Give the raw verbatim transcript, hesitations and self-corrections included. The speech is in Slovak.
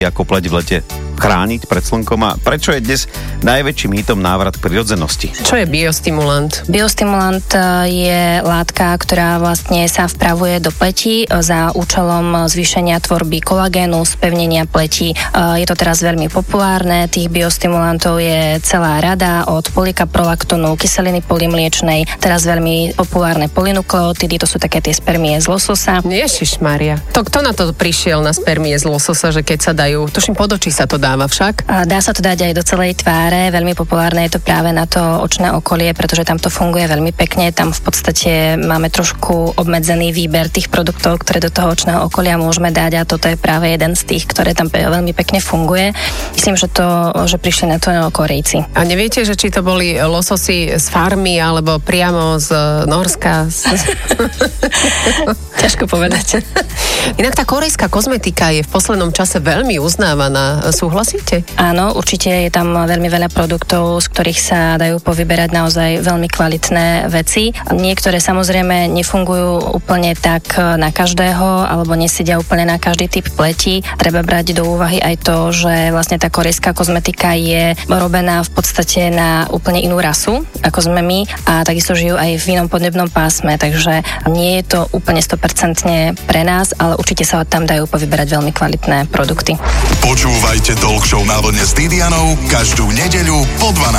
ako pleť v lete chrániť pred slnkom a prečo je dnes najväčším hitom návrat k prirodzenosti? Čo je biostimulant? Biostimulant je látka, ktorá vlastne sa vpravuje do pleti za účelom zvýšenia tvorby kolagénu, spevnenia pleti. Je to teraz veľmi populárne, tých biostimulantov je celá rada od polikaprolaktonu, kyseliny polymliečnej, teraz veľmi populárne polynukleotidy, to sú také tie spermie z lososa. Ježišmaria. To kto na to prišiel, na spermie z lososa, že keď sa dajú, tuším pod oči sa to dáva však? Dá sa to dať aj do celej tváre, veľmi populárne je to práve na to očné okolie, pretože tam to funguje veľmi pekne, tam v podstate máme trošku obmedzený výber tých produktov, ktoré do toho očného okolia môžeme dať a toto je práve jeden z tých, ktoré tam veľmi pekne funguje. Myslím, že to, že prišli na to Korejci. A neviete, že či to boli lososy z farmy alebo priamo z Norska? Z... Ťažko povedať. Inak tá korejská kozmetika je v poslednom čase veľmi uznávaná. Súhlasíte? Áno, určite je tam veľmi veľa produktov, z ktorých sa dajú povyberať naozaj veľmi kvalitné veci. Niektoré samozrejme nefungujú úplne tak na každého, alebo nesedia úplne na každý typ pleti. Treba brať do úvahy aj to, že vlastne tá korejská kozmetika je robená v podstate na úplne inú rasu, ako sme my, a takisto žijú aj v inom podnebnom pásme, takže nie je to úplne sto percent pre nás, ale určite sa tam dajú povyberať veľmi kvalitné produkty. Počúvajte Talk Show na vlne s Didianou každú nedeľu po dvanástej.